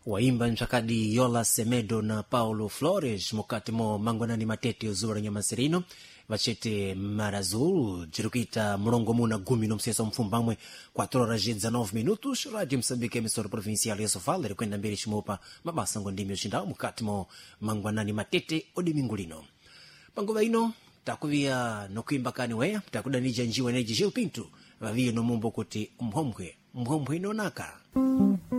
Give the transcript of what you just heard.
waimba mchakadi Yola Semedo na Paulo Flores mukati mo mangwanani matete uzura nyamasirino vachete marazul jirukita mlongo muna gumi no msesa mfumbamwe 4 horas e 19 minutos. Rádio Moçambique, emissora provincial yeso fala rikwenda mbele chimopa mabasa ngondimi yoshindao mukati mo mangwanani matete odimingulino panguva ino takuvia nokuimba kani weya takudanija njiwa neji Gil Pinto vavie no mumbo kuti mphomphwe inonaka